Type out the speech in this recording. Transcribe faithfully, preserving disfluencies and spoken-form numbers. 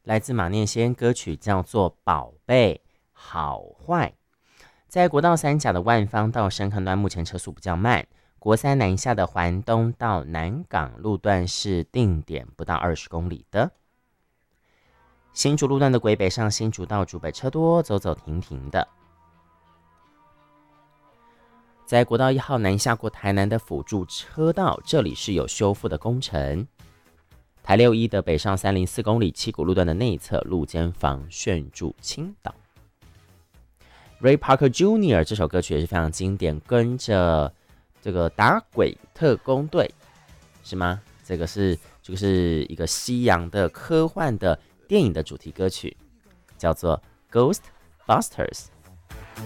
来自马念先，歌曲叫做《宝贝好坏》。在国道三甲的万方到深坑段，目前车速比较慢。国三南下的环东到南港路段是定点不到二十公里的。新竹路段的轨北上新竹到竹北车多，走走停停的。在国道一号南下过台南的辅助车道，这里是有修复的工程。台六一的北上三零四公里，七股路段的内侧路肩防旋柱倾倒。Ray Parker Junior 这首歌曲也是非常经典，跟着这个打鬼特工队是吗？这个是就是一个西洋的科幻的电影的主题歌曲，叫做 Ghostbusters。